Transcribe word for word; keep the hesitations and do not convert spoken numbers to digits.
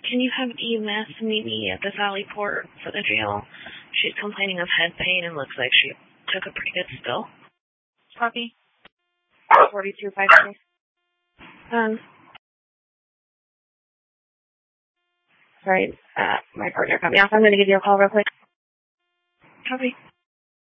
Can you have E M S meet me at the Valley Port for the jail? She's complaining of head pain and looks like she took a pretty good spill. Copy. forty-two five six. Um, sorry, uh, my partner cut me off. I'm going to give you a call real quick. Copy.